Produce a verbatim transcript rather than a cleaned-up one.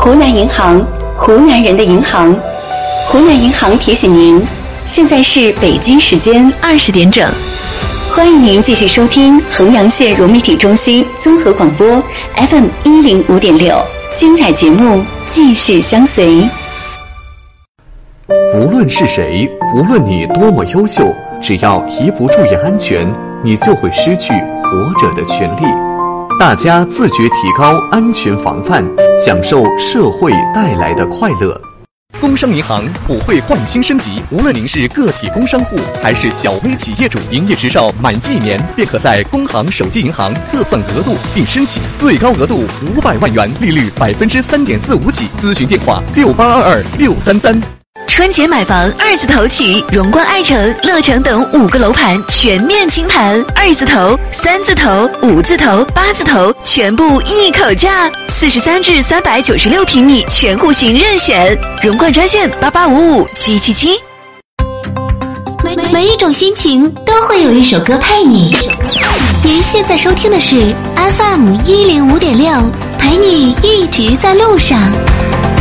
湖南银行，湖南人的银行。湖南银行提醒您，现在是北京时间二十点整。欢迎您继续收听衡阳县融媒体中心综合广播 F M 一零五点六，精彩节目继续相随。 无论是谁，无论你多么优秀，只要一不注意安全，你就会失去活着的权利。大家自觉提高安全防范，享受社会带来的快乐。 工商银行普惠焕新升级，无论您是个体工商户还是小微企业主，营业执照满一年便可在工行手机银行测算额度并申请，最高额度五百万元，利率百分之三点四五起。咨询电话六八二二六三三。 春节买房二字头起，荣冠爱城、乐城等五个楼盘全面清盘，二字头、三字头、五字头、八字头全部一口价，四十三至三百九十六平米全户型任选。荣冠专线八八五五七七七。 每每一种心情都会有一首歌陪你。您现在收听的是 F M 一零五点六，陪你一直在路上。